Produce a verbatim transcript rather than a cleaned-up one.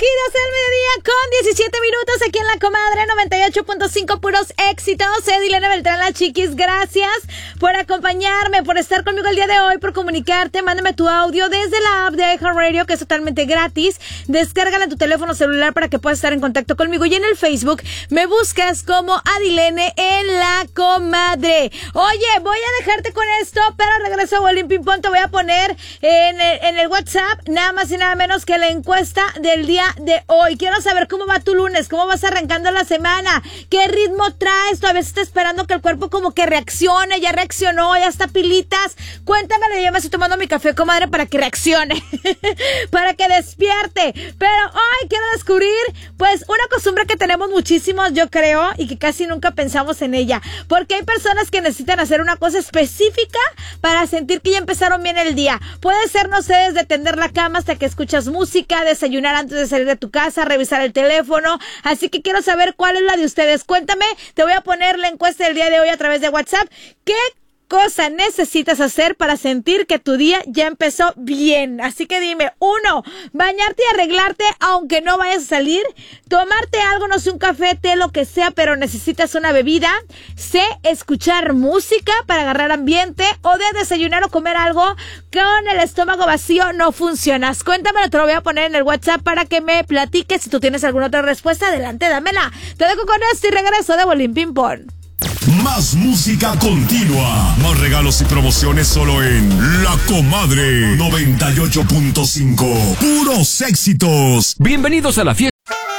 doce del mediodía con diecisiete minutos aquí en La Comadre noventa y ocho punto cinco, puros éxitos. Edilena Beltrán, la chiquis, gracias por acompañarme, por estar conmigo el día de hoy, por comunicarte. Mándame tu audio desde la app de iHeartRadio, que es totalmente gratis. Descárgala en tu teléfono celular para que puedas estar en contacto conmigo. Y en el Facebook me buscas como Adilene en La Comadre. Oye, voy a dejarte con esto, pero regreso a Bolín Ping Pong. Te voy a poner en el, en el WhatsApp nada más y nada menos que la encuesta del día de hoy. Quiero saber cómo va tu lunes, cómo vas arrancando la semana, qué ritmo traes. Tú a veces estás esperando que el cuerpo como que reaccione, ya reaccionó, ya está pilitas. Cuéntamelo, yo me estoy tomando mi café, comadre, para que reaccione, para que despierte. Pero hoy quiero descubrir, pues, una costumbre que tenemos muchísimos, yo creo, y que casi nunca pensamos en ella, porque hay personas que necesitan hacer una cosa específica para sentir que ya empezaron bien el día. Puede ser, no sé, desde tender la cama hasta que escuchas música, desayunar antes de salir de tu casa, revisar el teléfono. Así que quiero saber cuál es la de ustedes. Cuéntame, te voy a poner la encuesta del día de hoy a través de WhatsApp. ¿Qué cosa necesitas hacer para sentir que tu día ya empezó bien? Así que dime, uno, bañarte y arreglarte aunque no vayas a salir, tomarte algo, no sé, un café, té, lo que sea, pero necesitas una bebida. C, escuchar música para agarrar ambiente, o de desayunar o comer algo con el estómago vacío no funcionas. Cuéntamelo, te lo voy a poner en el WhatsApp para que me platiques. Si tú tienes alguna otra respuesta, adelante, dámela. Te dejo con esto y regreso de Bolín Ping Pong. Más música continua, más regalos y promociones solo en La Comadre noventa y ocho punto cinco. Puros éxitos. Bienvenidos a la fiesta